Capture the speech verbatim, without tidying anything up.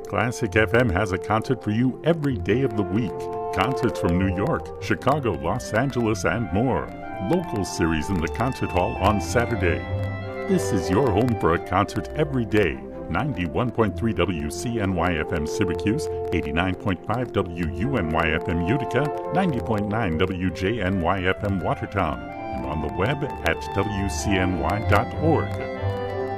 Classic F M has a concert for you every day of the week. Concerts from New York, Chicago, Los Angeles, and more. Local series in the concert hall on Saturday. This is your home for a concert every day. ninety-one point three W C N Y F M Syracuse, eighty-nine point five W U N Y F M Utica, ninety point nine W J N Y F M Watertown, and on the web at W C N Y dot org.